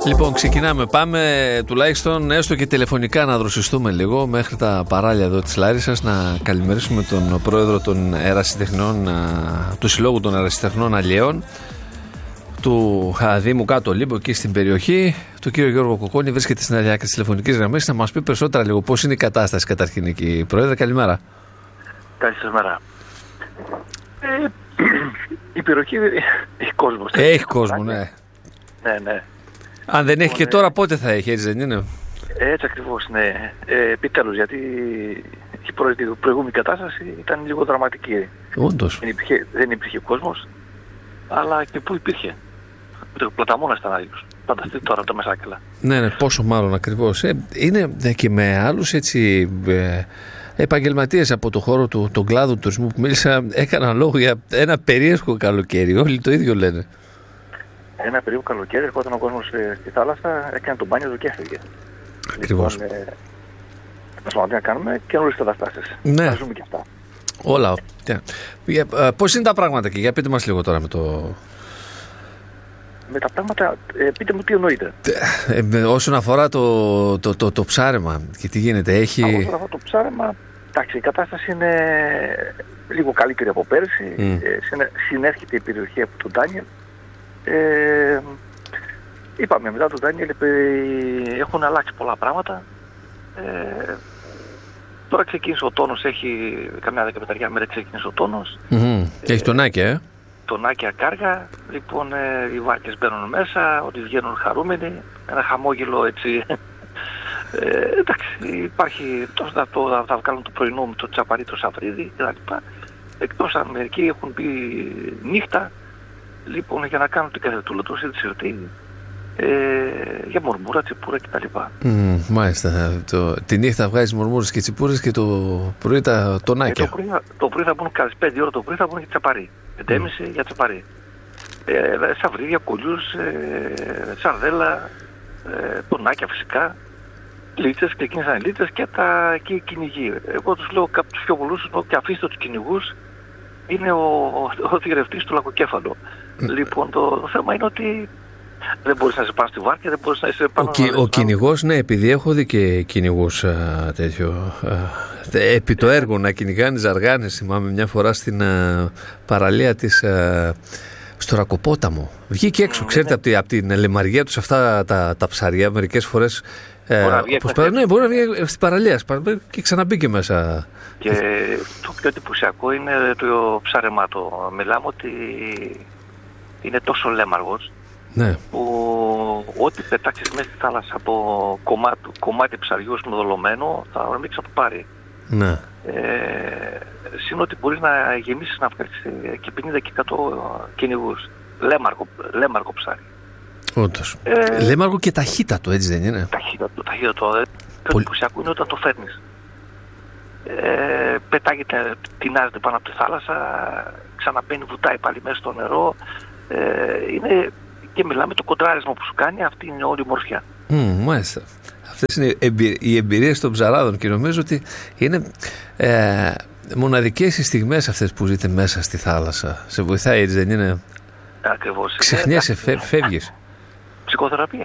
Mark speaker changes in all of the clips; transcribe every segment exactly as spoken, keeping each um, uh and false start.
Speaker 1: Λοιπόν, ξεκινάμε. Πάμε τουλάχιστον έστω και τηλεφωνικά να δροσιστούμε λίγο μέχρι τα παράλια εδώ της Λάρισσας, να καλημερίσουμε τον πρόεδρο των ερασιτεχνών, του Συλλόγου των Ερασιτεχνών Αλλιέων του Δήμου Κάτω Λίμπο, εκεί στην περιοχή. Τον κύριο Γιώργο Κοκόνη, βρίσκεται στην διάρκεια της τηλεφωνικής γραμμής, να μας πει περισσότερα λίγο πώς είναι η κατάσταση καταρχήν εκεί. Πρόεδρε, καλημέρα.
Speaker 2: Καλημέρα. Ε, η περιοχή έχει κόσμο.
Speaker 1: Έχει κόσμο, ναι.
Speaker 2: Ναι, ναι.
Speaker 1: Αν δεν έχει και τώρα, πότε θα έχει, έτσι δεν είναι?
Speaker 2: Έτσι ακριβώς, ναι. Ε, επιτέλους, γιατί η προηγούμενη κατάσταση ήταν λίγο δραματική.
Speaker 1: Όντως.
Speaker 2: Δεν υπήρχε, δεν υπήρχε κόσμος, αλλά και πού υπήρχε. Το Πλαταμόνας ήταν άγιος. Φανταστείτε τώρα τα Μεσάκελα.
Speaker 1: Ναι, ναι, πόσο μάλλον ακριβώς. Ε, είναι και με άλλους έτσι ε, επαγγελματίες από το χώρο του, τον κλάδο του τουρισμού που μίλησα, έκαναν λόγο για ένα περίεργο καλοκαίρι. Όλοι το ίδιο λένε.
Speaker 2: Ένα περίεργο καλοκαίρι, ερχόταν ο κόσμος ε, στη θάλασσα, έκανε τον μπάνιο του και έφυγε.
Speaker 1: Ακριβώς.
Speaker 2: Λοιπόν, ε, προσπαθούμε να κάνουμε καινούριες καταστάσεις.
Speaker 1: Ναι.
Speaker 2: Να ζούμε και αυτά.
Speaker 1: Όλα. Yeah. Πώς είναι τα πράγματα εκεί, για πείτε μας λίγο τώρα με το...
Speaker 2: Με τα πράγματα, ε, πείτε μου τι εννοείτε.
Speaker 1: Ε, όσον αφορά το, το, το, το ψάρεμα και τι γίνεται, έχει...
Speaker 2: Όσον αφορά το ψάρεμα, εντάξει, η κατάσταση είναι λίγο καλύτερη από πέρσι. Mm. Ε, συνε, συνέρχεται η περιοχή από τον Ντάνιελ. Ε, είπαμε, μετά τον Ντάνιελ ε, έχουν αλλάξει πολλά πράγματα. Ε, τώρα ξεκίνησε ο τόνος, έχει καμιά δεκαπενταριά μέρα ξεκίνησε ο τόνος.
Speaker 1: Mm-hmm. Και έχει τον Άκια, ε.
Speaker 2: Τον Άκια κάργα, λοιπόν ε, οι βάρκες μπαίνουν μέσα, ότι βγαίνουν χαρούμενοι, ένα χαμόγελο έτσι. Ε, εντάξει, υπάρχει, τόσο θα, το, θα βγάλουν το πρωινό με το τσαπαρί, το σαφρίδι κτλ. Εκτός αν μερικοί έχουν πει νύχτα, λοιπόν για να κάνουν την καθετούλα τους ή τη σιρτή, ε, για μορμούρα, τσιπούρα κτλ.
Speaker 1: Mm, μάλιστα, το, τη νύχτα βγάζεις μορμούρες και τσιπούρες και το πρωί τα τονάκια.
Speaker 2: Ε, το, πρωί, το πρωί θα μπουν κάθε πέντε ώρα το πρωί θα μπουν και τσαπαρί, πέντε και μισή mm. για τσαπαρί. Ε, σαβρίδια, κουλιούς, ε, σαρδέλα, ε, τονάκια φυσικά. Λίτσες, ξεκίνησαν οι λίτσες και τα και οι κυνηγοί. Εγώ τους λέω κάποιους πιο πολλούς και αφήστε τους κυνηγούς, είναι ο, ο, ο θηρευτής του λακκοκέφαλου. Mm. Λοιπόν, το, το θέμα είναι ότι δεν μπορείς να είσαι πάνω στη βάρκα, δεν μπορείς να είσαι πάνω... Ο,
Speaker 1: να ο κυνηγός, ναι, επειδή έχω δει και κυνηγούς α, τέτοιο... Α, επί το έργο να κυνηγάνε ζαργάνες, θυμάμαι μια φορά στην α, παραλία της... Α, στο Ρακοπόταμο. Βγήκε έξω, mm, ξέρετε, ναι. από, τη, από την λεμαργία τους αυτά τα, τα ψαριά, μερικές φορές... Ε, όπως παρα... Ναι, μπορεί να βγει στην παραλία και ξαναμπήκε μέσα.
Speaker 2: Και το πιο εντυπωσιακό είναι το ψάρεμά του. Μιλάμε ότι είναι τόσο λέμαργος, ναι, που ό,τι πετάξεις μέσα στη θάλασσα από κομμάτι, κομμάτι ψαριού δολωμένο θα ορμήξει από πάρει. Ναι. Ε, Συν ότι μπορείς να γεμίσεις να βγάλεις και πενήντα και εκατό κυνηγούς. Λέμαργο, λέμαργο ψάρι.
Speaker 1: Όντως. Ε, Λέμαργο και ταχύτατο, έτσι δεν είναι?
Speaker 2: Ταχύτατο, ταχύτατο. Το Πολύ... εντυπωσιακό είναι όταν το φέρνεις. Ε, πετάγεται, τεινάζεται πάνω από τη θάλασσα, ξαναμπαίνει, βουτάει πάλι μέσα στο νερό. Ε, είναι, και μιλάμε το κοντράρισμα που σου κάνει, αυτή είναι όλη η μορφιά.
Speaker 1: Mm, μάλιστα. Αυτές είναι οι εμπειρίες των ψαράδων και νομίζω ότι είναι ε, μοναδικές οι στιγμές αυτές που ζείτε μέσα στη θάλασσα. Σε βοηθάει, έτσι δεν είναι?
Speaker 2: Ακριβώς.
Speaker 1: Ξεχνιέσαι, φε, φεύγεις.
Speaker 2: Ψυχοθεραπεία.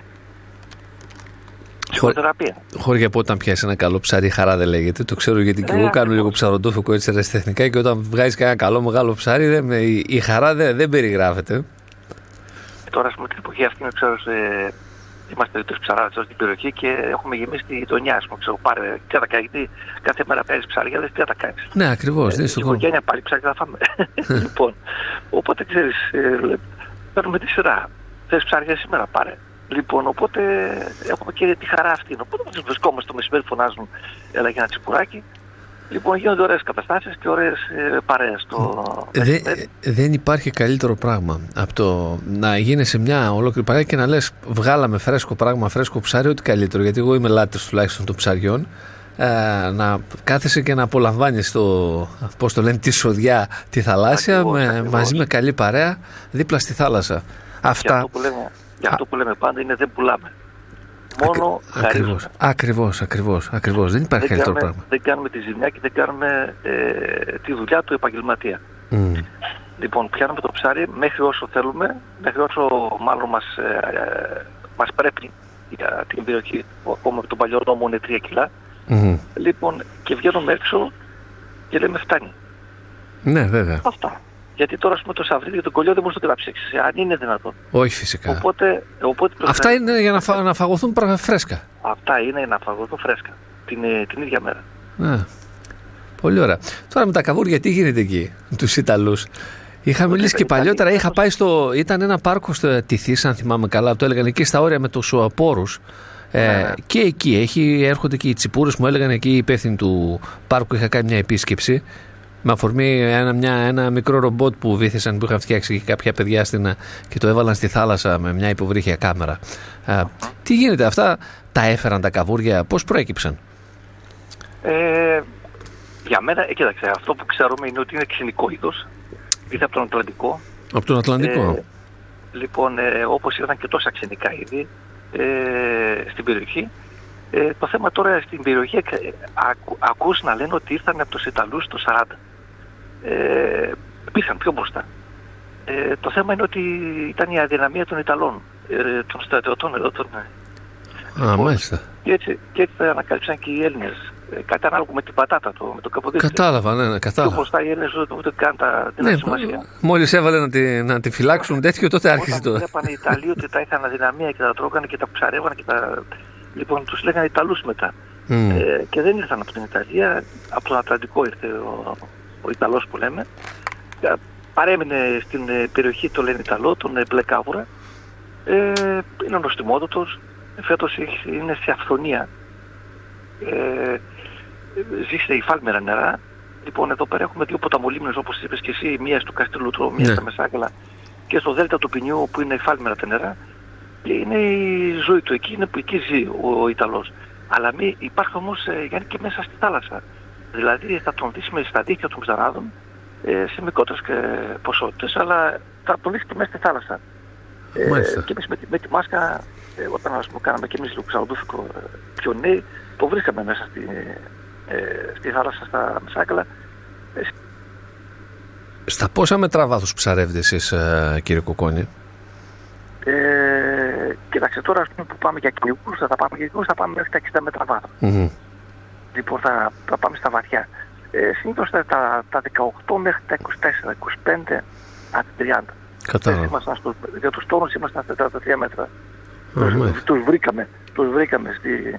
Speaker 2: Ψυχοθεραπεία.
Speaker 1: Χώρια από όταν πιάσει ένα καλό ψάρι, χαρά δεν λέγεται. Το ξέρω γιατί και εγώ κάνω λίγο ψαροντόφικο έτσι ερασιτεχνικά και όταν βγάζεις κανένα καλό μεγάλο ψάρι, δεν, η, η χαρά δεν, δεν περιγράφεται.
Speaker 2: Τώρα, ας πούμε, την εποχή αυτή, ξέρω, ε, είμαστε τρεις ψαράδες στην περιοχή και έχουμε γεμίσει τη γειτονιά. Ξέρω, πάρε, τι θα τα κάνει, γιατί κάθε μέρα παίρνεις ψάρια, λες τι θα τα κάνεις.
Speaker 1: Ναι, ακριβώς. Ε,
Speaker 2: η οικογένεια πάλι ψάρια θα φάμε. Λοιπόν, οπότε ξέρεις, ε, παίρνουμε τη σειρά. Θες ψάρια σήμερα, πάρε. Λοιπόν, οπότε έχουμε και τη χαρά αυτή. Οπότε βρισκόμαστε το μεσημέρι, φωνάζουν, έλα για ένα τσιπουράκι. Λοιπόν, γίνονται ωραίες καταστάσεις και ωραίες ε, παρέες. Το...
Speaker 1: Δε, δεν υπάρχει καλύτερο πράγμα από το να γίνει σε μια ολόκληρη παρέα και να λες βγάλαμε φρέσκο πράγμα, φρέσκο ψάρι, ό,τι καλύτερο. Γιατί εγώ είμαι λάτρης τουλάχιστον των ψαριών. Ε, να κάθεσαι και να απολαμβάνεις το, πώς το λένε, τη σοδιά, τη θαλάσσια, ακριβώς, με, ακριβώς. μαζί με καλή παρέα δίπλα στη θάλασσα. Αυτά...
Speaker 2: Αυτό που λέμε, για αυτό που λέμε πάντα είναι δεν πουλάμε. Μόνο
Speaker 1: ακριβώς, ακριβώς, ακριβώς, ακριβώς. Δεν υπάρχει δεν καλύτερο
Speaker 2: κάνουμε,
Speaker 1: πράγμα.
Speaker 2: Δεν κάνουμε τη ζημιά και δεν κάνουμε ε, τη δουλειά του επαγγελματία. Mm. Λοιπόν, πιάνουμε το ψάρι μέχρι όσο θέλουμε, μέχρι όσο μάλλον μας ε, μας πρέπει για την περιοχή που ακόμα με τον παλιό νόμο είναι τρία κιλά.
Speaker 1: Mm-hmm.
Speaker 2: Λοιπόν, και βγαίνουμε έξω και λέμε φτάνει.
Speaker 1: Ναι, βέβαια.
Speaker 2: Αυτά. Γιατί τώρα με το σαβρίδι και τον κολλιό δεν μπορείς να το ψήξεις, αν είναι δυνατόν.
Speaker 1: Όχι φυσικά.
Speaker 2: Οπότε, οπότε
Speaker 1: αυτά είναι για να, φα... να φαγωθούν φρέσκα.
Speaker 2: Αυτά είναι για να φαγωθούν φρέσκα. Την, την ίδια μέρα.
Speaker 1: Ναι. Πολύ ωραία. Τώρα με τα καβούρια τι γίνεται εκεί, τους Ιταλούς. Είχα μιλήσει και παλιότερα, είχα πάει στο. Ήταν ένα πάρκο στο Τιθής, αν θυμάμαι καλά, το έλεγαν εκεί στα όρια με τους απόρους. Ε, ναι. Και εκεί έχει, έρχονται και οι τσιπούρες, μου έλεγαν εκεί οι υπεύθυνοι του πάρκου. Είχα κάνει μια επίσκεψη με αφορμή ένα, μια, ένα μικρό ρομπότ που βήθησαν, που είχαν φτιάξει κάποια παιδιά στην, και το έβαλαν στη θάλασσα με μια υποβρύχια κάμερα. Ε, uh-huh. Τι γίνεται, αυτά τα έφεραν τα καβούρια, πώς προέκυψαν?
Speaker 2: Ε, για μένα, ε, κοίταξε, αυτό που ξέρουμε είναι ότι είναι ξενικό είδος. Ήρθε από τον Ατλαντικό.
Speaker 1: Από τον Ατλαντικό. Ε,
Speaker 2: λοιπόν, ε, όπως ήρθαν και τόσα ξενικά είδη ε, στην περιοχή. Ε, το θέμα τώρα στην περιοχή, ε, ακού, ακούς να λένε ότι ήρθαν από τους Ιταλούς το σαράντα. Ε, πήγαν πιο μπροστά. Ε, το θέμα είναι ότι ήταν η αδυναμία των Ιταλών, ε, των στρατιωτών εδώ. Των,
Speaker 1: Α, μάλιστα.
Speaker 2: Και έτσι, και έτσι τα ανακάλυψαν και οι Έλληνες. Κάτι ανάλογο με την πατάτα, το, με το καποδίστρια.
Speaker 1: Κατάλαβα, ναι, ναι, κατάλαβα.
Speaker 2: Και μπροστά οι Έλληνες ούτε καν τα την
Speaker 1: ναι,
Speaker 2: σημασία.
Speaker 1: Μόλις έβαλε να τη, να τη φυλάξουν τέτοιο, τότε άρχισε το.
Speaker 2: Όταν βλέπανε οι Ιταλοί ότι τα είχαν αδυναμία και τα τρώγανε και τα ψαρεύανε και τα. Λοιπόν, τους λέγανε Ιταλούς μετά. Mm. Ε, και δεν ήρθαν από την Ιταλία, από τον Ατλαντικό ήρθε ο, ο Ιταλός που λέμε. Παρέμεινε στην περιοχή, το λένε Ιταλό, τον μπλε κάβουρα. Ε, είναι νοστιμότατος. Φέτος είναι σε αυθονία. Ε, ζει σε υφάλμερα νερά. Λοιπόν, εδώ πέρα έχουμε δύο ποταμολίμνες, όπως είπες και εσύ, μία στο Καστελούτρο, μία ναι. στα Μεσάκαλα και στο Δέλτα του Ποινιού που είναι υφάλμερα τα νερά. Και είναι η ζωή του εκεί, είναι που εκεί ζει ο, ο Ιταλός. Αλλά μη, υπάρχει όμως ε, Γιάννη και μέσα στη θάλασσα. Δηλαδή θα τον δεις με στα δίχτυα των ψαράδων ε, σε μικρότερες ποσότητες, αλλά θα τον δεις και μέσα στη θάλασσα. Ε, και εμείς με, με τη μάσκα, ε, όταν ας πούμε, κάναμε και εμείς λίγο ξαλοδούφικο ε, πιο νέοι, το βρίσκαμε μέσα στη, ε, στη θάλασσα, στα Μεσάκαλα. Ε,
Speaker 1: στα πόσα μέτρα βάθους ψαρεύετε εσείς, ε, κύριε Κοκόνη?
Speaker 2: Ε, κοίταξε, τώρα ας πούμε, που πάμε για κυνηγούς, θα πάμε για κυνηγούς, θα πάμε μέχρι τα εξήντα μέτρα βάθος. Mm-hmm. Λοιπόν, θα, θα πάμε στα βαθιά. Ε, συνήθως τα, τα, τα δεκαοκτώ μέχρι τα είκοσι τέσσερα, είκοσι πέντε, τριάντα.
Speaker 1: Κατάλαβα.
Speaker 2: Στο, για τους τόνους ήμασταν στα τριάντα τρία μέτρα. Mm-hmm. Τους, τους βρήκαμε, τους βρήκαμε στη...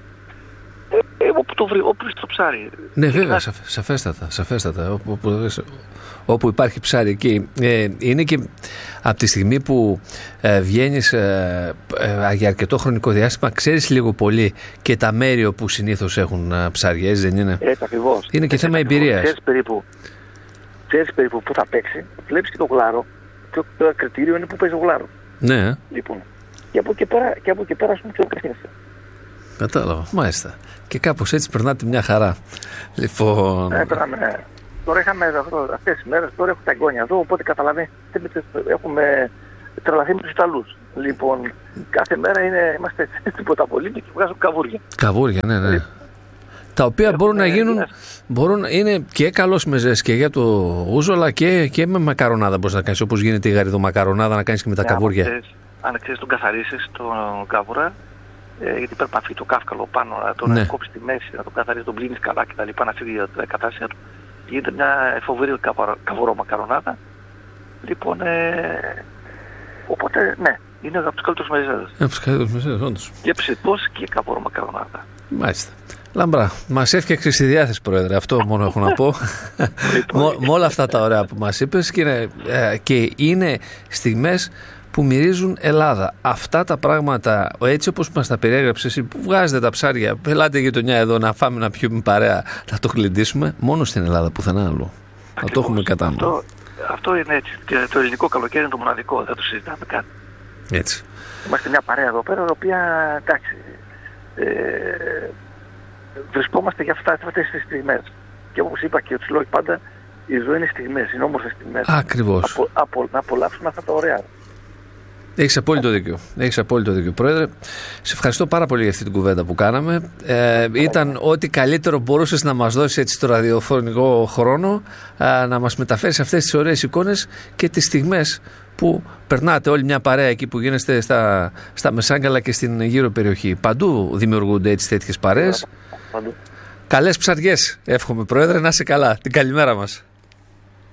Speaker 2: Ε, όπου το βρει, όπου το ψάρι.
Speaker 1: Ναι, βέβαια, σαφ, σαφέστατα, σαφέστατα. Όπου, όπου, όπου υπάρχει ψάρι εκεί. Ε, είναι και από τη στιγμή που ε, βγαίνεις ε, ε, για αρκετό χρονικό διάστημα, ξέρεις λίγο πολύ και τα μέρη όπου συνήθως έχουν ε, ψάρια, δεν είναι?
Speaker 2: Έτσι ακριβώς.
Speaker 1: Είναι και
Speaker 2: έτσι,
Speaker 1: θέμα
Speaker 2: ακριβώς.
Speaker 1: εμπειρίας.
Speaker 2: Ξέρεις περίπου, ξέρεις περίπου που θα παίξει, βλέπεις και το γλάρο. Και το κριτήριο είναι που παίζει ο γλάρο.
Speaker 1: Ναι.
Speaker 2: Λοιπόν, και από εκεί πέρα, και από εκεί πέρα, ας πούμε, και ο
Speaker 1: Κατάλαβα, μάλιστα. Και κάπως έτσι περνάτε μια χαρά. Λοιπόν...
Speaker 2: Ε, περνάμε, ναι. Τώρα είχαμε αυτές τις μέρες, τώρα έχω τα εγγόνια εδώ, οπότε καταλαβαίνετε, έχουμε τρελαθεί με τους Ιταλούς. Λοιπόν, κάθε μέρα είναι, είμαστε στην ποταπολίμνη και βγάζουν καβούρια.
Speaker 1: Καβούρια, ναι, ναι. Ε, τα οποία έχουμε, μπορούν να γίνουν, μπορούν, είναι και καλώς με ζεστή για το ούζολα και, και με μακαρονάδα μπορείς να κάνεις, όπως γίνεται η γαριδομακαρονάδα, να κάνεις και με τα ναι, καβούρια.
Speaker 2: Αν ξέρεις τον καθαρίσεις τον καβούρα, Ε, γιατί περπαθεί το κάφκαλο πάνω, να τον ναι. κόψει στη μέση, να τον καθαρίσει, τον πλύνει καλά κτλ. Να φύγει η κατάσταση του. Γίνεται μια φοβερή καβουρό μακαρονάδα. Λοιπόν, ε, οπότε ναι, είναι από τους καλύτερους μεζέδες.
Speaker 1: Από τους καλύτερους μεζέδες, όντως.
Speaker 2: Και ψητός και καβουρό μακαρονάδα.
Speaker 1: Μάλιστα. Λαμπρά, μας έφτιαξες τη διάθεση, Πρόεδρε. Αυτό μόνο έχω να πω. Με όλα αυτά τα ωραία που μας είπες και είναι, ε, και είναι στιγμές που μυρίζουν Ελλάδα. Αυτά τα πράγματα, έτσι όπως μας τα περιέγραψες εσύ, που βγάζετε τα ψάρια, πελάτε γειτονιά εδώ να φάμε, να πιούμε παρέα, να το γλεντήσουμε, μόνο στην Ελλάδα, πουθενά αλλού. Να το έχουμε κατά νου.
Speaker 2: Αυτό, αυτό είναι έτσι. Και το ελληνικό καλοκαίρι είναι το μοναδικό, δεν το συζητάμε καν.
Speaker 1: Έτσι.
Speaker 2: Είμαστε μια παρέα εδώ πέρα, η οποία εντάξει, ε, βρισκόμαστε για αυτά, αυτές τις στιγμές. Και όπως είπα και τους λόγοι πάντα, η ζωή είναι στιγμές, είναι όμορφες στιγμές.
Speaker 1: Ακριβώς.
Speaker 2: Απο, απο, να απολαύσουμε αυτά τα ωραία.
Speaker 1: Έχεις απόλυτο δίκιο. Έχεις απόλυτο δίκιο, Πρόεδρε. Σε ευχαριστώ πάρα πολύ για αυτή την κουβέντα που κάναμε. Ε, ήταν ό,τι καλύτερο μπορούσες να μας δώσεις έτσι το ραδιοφωνικό χρόνο, ε, να μας μεταφέρεις αυτές τις ωραίες εικόνες και τις στιγμές που περνάτε όλη μια παρέα εκεί που γίνεστε στα, στα Μεσάγκαλα και στην γύρω περιοχή. Παντού δημιουργούνται έτσι τέτοιες παρέες. Παντού. Καλές ψαριές, εύχομαι, Πρόεδρε, να είσαι καλά. Την καλημέρα μας.